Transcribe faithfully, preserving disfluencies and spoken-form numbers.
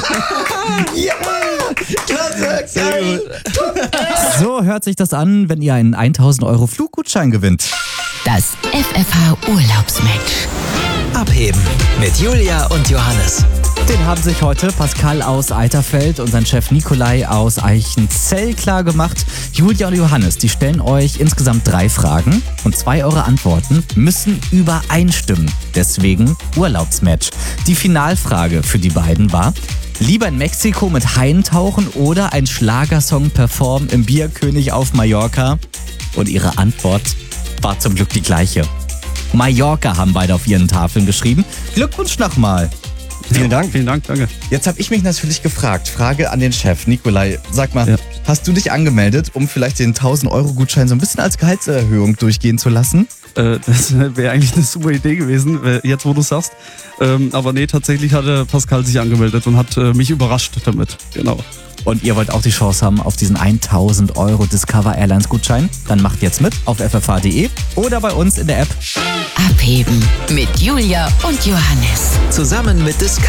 Ja! Klasse! Geil! So hört sich das an, wenn ihr einen tausend Euro Fluggutschein gewinnt. Das F F H Urlaubsmatch. Abheben mit Julia und Johannes. Den haben sich heute Pascal aus Eiterfeld und sein Chef Nikolai aus Eichenzell klar gemacht. Julia und Johannes, die stellen euch insgesamt drei Fragen und zwei eurer Antworten müssen übereinstimmen. Deswegen Urlaubsmatch. Die Finalfrage für die beiden war: Lieber in Mexiko mit Haien tauchen oder ein Schlagersong performen im Bierkönig auf Mallorca? Und ihre Antwort war zum Glück die gleiche. Mallorca haben beide auf ihren Tafeln geschrieben. Glückwunsch nochmal. Vielen Dank. Vielen Dank, danke. Jetzt habe ich mich natürlich gefragt, Frage an den Chef, Nikolai, sag mal, Ja. hast du dich angemeldet, um vielleicht den tausend Euro Gutschein so ein bisschen als Gehaltserhöhung durchgehen zu lassen? Äh, das wäre eigentlich eine super Idee gewesen, jetzt wo du sagst. Ähm, aber nee, tatsächlich hatte Pascal sich angemeldet und hat äh, mich überrascht damit. Genau. Und ihr wollt auch die Chance haben auf diesen tausend Euro Discover Airlines Gutschein? Dann macht jetzt mit auf f f h punkt d e oder bei uns in der App. Abheben mit Julia und Johannes. Zusammen mit Discover.